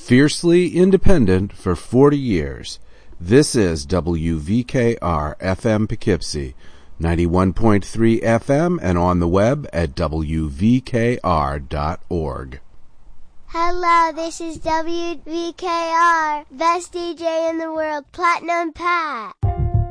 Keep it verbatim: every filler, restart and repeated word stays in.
Fiercely independent for forty years. This is W V K R F M Poughkeepsie, ninety-one point three F M, and on the web at W V K R dot org. Hello, this is W V K R, best D J in the world, Platinum Pat.